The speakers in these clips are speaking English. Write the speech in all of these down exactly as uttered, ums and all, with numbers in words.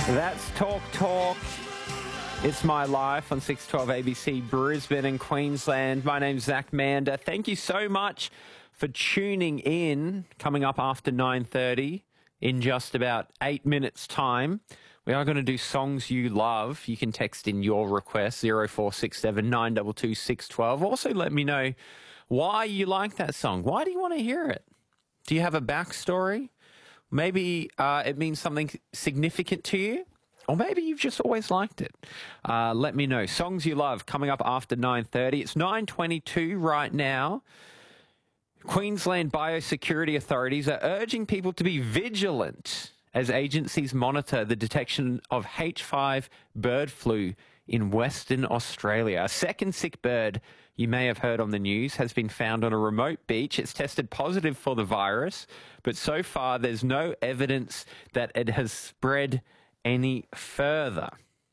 That's Talk Talk. It's My Life on six twelve A B C Brisbane and Queensland. My name's Zach Mander. Thank you so much for tuning in. Coming up after nine thirty in just about eight minutes' time, we are going to do Songs You Love. You can text in your request, zero four six seven nine two two six one two. Also let me know why you like that song. Why do you want to hear it? Do you have a backstory? Maybe uh, it means something significant to you, or maybe you've just always liked it. Uh, let me know. Songs You Love coming up after nine thirty. It's nine twenty-two right now. Queensland biosecurity authorities are urging people to be vigilant as agencies monitor the detection of H five bird flu in Western Australia. A second sick bird you may have heard on the news has been found on a remote beach. It's tested positive for the virus, but so far there's no evidence that it has spread any further.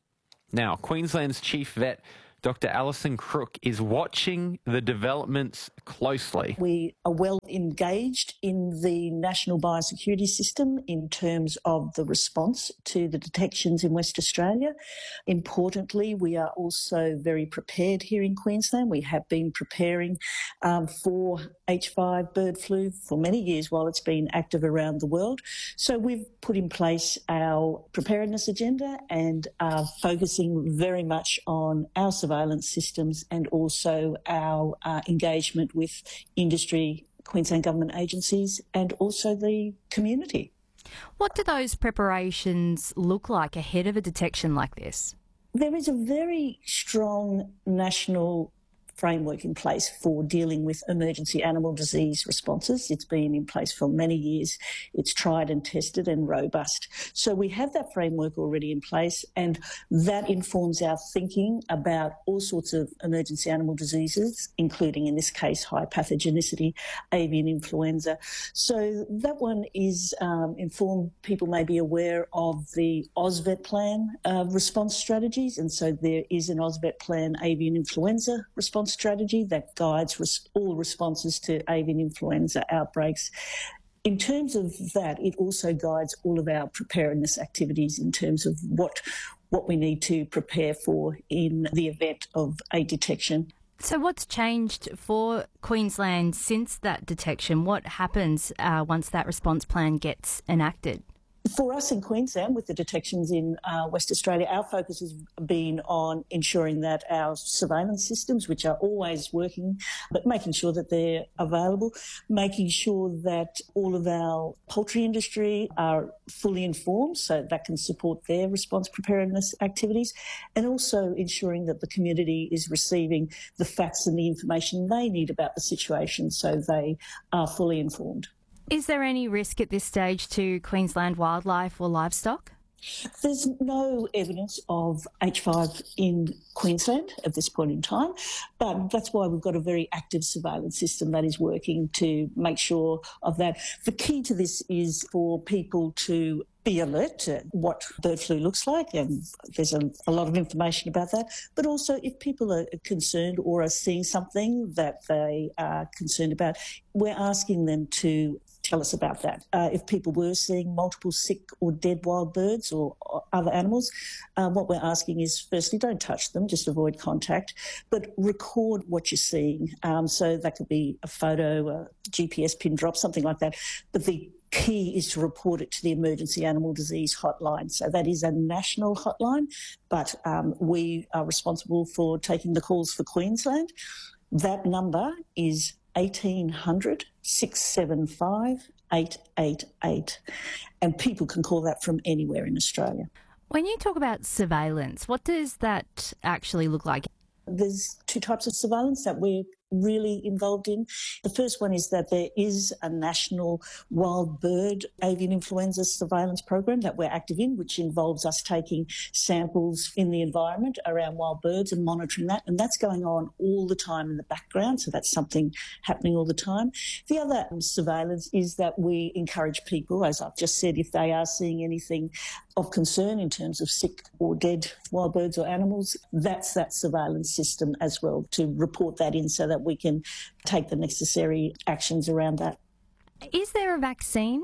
Now, Queensland's chief vet, Doctor Alison Crook, is watching the developments closely. We are well engaged in the national biosecurity system in terms of the response to the detections in West Australia. Importantly, we are also very prepared here in Queensland. We have been preparing um, for H five bird flu for many years while it's been active around the world. So we've put in place our preparedness agenda and are focusing very much on our surveillance systems and also our uh, engagement with industry, Queensland government agencies and also the community. What do those preparations look like ahead of a detection like this? There is a very strong national framework in place for dealing with emergency animal disease responses. It's been in place for many years. It's tried and tested and robust. So we have that framework already in place, and that informs our thinking about all sorts of emergency animal diseases, including, in this case, high pathogenicity, avian influenza. So that one is um, informed. People may be aware of the AusVet plan uh, response strategies, and so there is an AusVet plan avian influenza response strategy that guides res- all responses to avian influenza outbreaks. In terms of that, it also guides all of our preparedness activities in terms of what what we need to prepare for in the event of a detection. So what's changed for Queensland since that detection? What happens uh, once that response plan gets enacted? For us in Queensland, with the detections in uh, West Australia, our focus has been on ensuring that our surveillance systems, which are always working, but making sure that they're available, making sure that all of our poultry industry are fully informed so that can support their response preparedness activities, and also ensuring that the community is receiving the facts and the information they need about the situation so they are fully informed. Is there any risk at this stage to Queensland wildlife or livestock? There's no evidence of H five in Queensland at this point in time, but that's why we've got a very active surveillance system that is working to make sure of that. The key to this is for people to be alert to what bird flu looks like, and there's a, a lot of information about that. But also, if people are concerned or are seeing something that they are concerned about, we're asking them to tell us about that. Uh, if people were seeing multiple sick or dead wild birds or, or other animals, uh, what we're asking is, firstly, don't touch them, just avoid contact, but record what you're seeing. Um, so that could be a photo, a G P S pin drop, something like that. But the key is to report it to the Emergency Animal Disease Hotline. So that is a national hotline, but um, we are responsible for taking the calls for Queensland. That number is eighteen hundred, six seven five, eight eight eight, and people can call that from anywhere in Australia. When you talk about surveillance, what does that actually look like? There's two types of surveillance that we're really involved in. The first one is that there is a national wild bird avian influenza surveillance program that we're active in, which involves us taking samples in the environment around wild birds and monitoring that. And that's going on all the time in the background. So that's something happening all the time. The other surveillance is that we encourage people, as I've just said, if they are seeing anything of concern in terms of sick or dead wild birds or animals, that's that surveillance system as well, to report that in so that we can take the necessary actions around that. Is there a vaccine?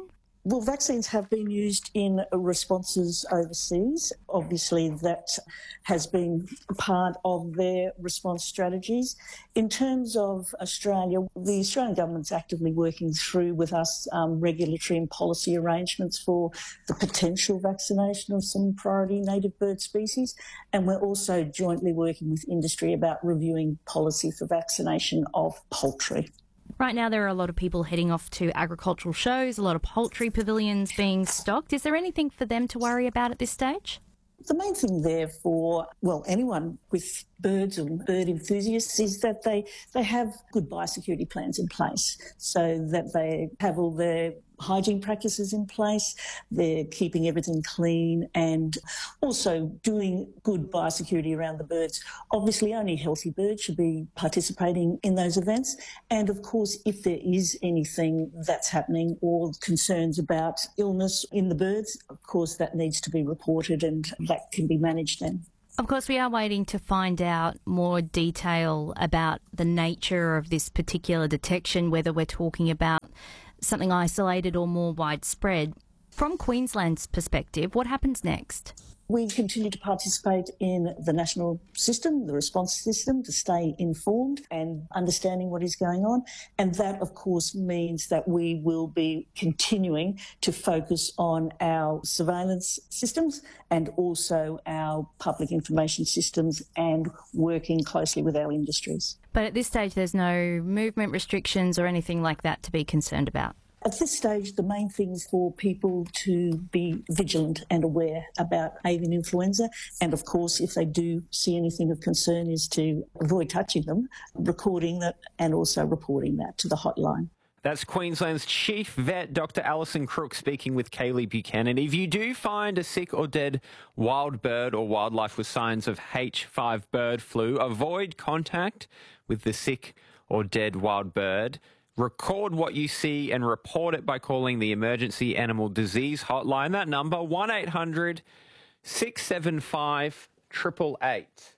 Well, vaccines have been used in responses overseas. Obviously, that has been part of their response strategies. In terms of Australia, the Australian government's actively working through with us um, regulatory and policy arrangements for the potential vaccination of some priority native bird species. And we're also jointly working with industry about reviewing policy for vaccination of poultry. Right now, there are a lot of people heading off to agricultural shows, a lot of poultry pavilions being stocked. Is there anything for them to worry about at this stage? The main thing there for, well, anyone with birds or bird enthusiasts is that they, they have good biosecurity plans in place so that they have all their hygiene practices in place, they're keeping everything clean and also doing good biosecurity around the birds. Obviously, only healthy birds should be participating in those events. And of course, if there is anything that's happening or concerns about illness in the birds, of course, that needs to be reported and that can be managed then. Of course, we are waiting to find out more detail about the nature of this particular detection, whether we're talking about something isolated or more widespread. From Queensland's perspective, what happens next? We continue to participate in the national system, the response system, to stay informed and understanding what is going on. And that, of course, means that we will be continuing to focus on our surveillance systems and also our public information systems and working closely with our industries. But at this stage, there's no movement restrictions or anything like that to be concerned about? At this stage, the main thing is for people to be vigilant and aware about avian influenza. And of course, if they do see anything of concern, is to avoid touching them, recording that and also reporting that to the hotline. That's Queensland's chief vet, Doctor Alison Crook, speaking with Kaylee Buchanan. If you do find a sick or dead wild bird or wildlife with signs of H five bird flu, avoid contact with the sick or dead wild bird. Record what you see and report it by calling the Emergency Animal Disease Hotline. That number, one eight hundred six seven five eight eight eight.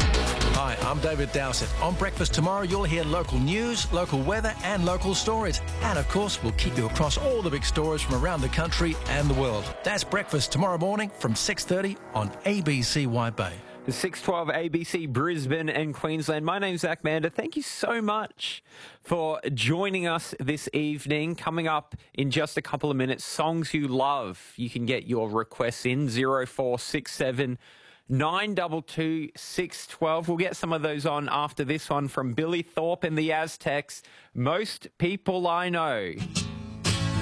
Hi, I'm David Dowsett. On Breakfast Tomorrow, you'll hear local news, local weather and local stories. And, of course, we'll keep you across all the big stories from around the country and the world. That's Breakfast tomorrow morning from six thirty on A B C Wide Bay. The six twelve A B C Brisbane and Queensland. My name's Zach Mander. Thank you so much for joining us this evening. Coming up in just a couple of minutes, songs you love. You can get your requests in zero four six seven nine two two six one two. We'll get some of those on after this one from Billy Thorpe and the Aztecs. Most People I Know.